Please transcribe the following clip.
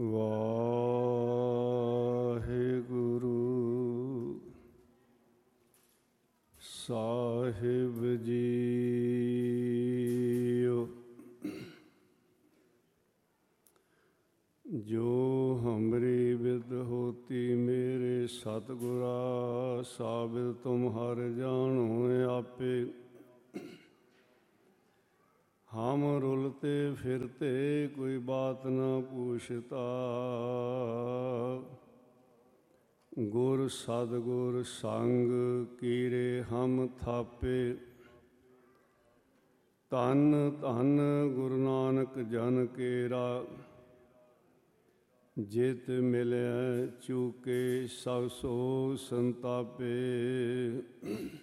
ਵਾਹਿਗੁਰੂ ਸਾਹਿਬ JIO. ਜੋ ਹਮਰੀ ਬਿਦ ਹੋਤੀ ਮੇਰੇ ਸਤਿਗੁਰਾ, ਸਾਬਿਦ ਤੁਮ ਹਰ ਜਾਣੋ ਆਪੇ। ਹਮ ਰੁਲਤੇ ਫਿਰਤੇ ਕੋਈ ਬਾਤ ਨਾ ਪੂਛਤਾ, ਗੁਰ ਸਤਿਗੁਰ ਸੰਗ ਕੀਰੇ ਹਮ ਥਾਪੇ। ਧੰਨ ਧੰਨ ਗੁਰੂ ਨਾਨਕ ਜਨ ਕੇਰਾ, ਜਿਤ ਮਿਲਿਆ ਚੂਕੇ ਸਭ ਸੋ ਸੰਤਾਪੇ।